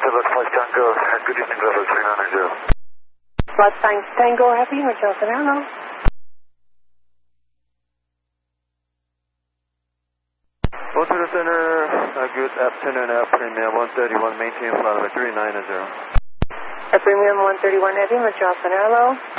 Los Tango, good evening, level 390. Los Tango Heavy, Hotel Sonalo. Hotel Center, good afternoon, Premium 131, maintain flight number 390. Premium 131 Heavy, Hotel Sonalo.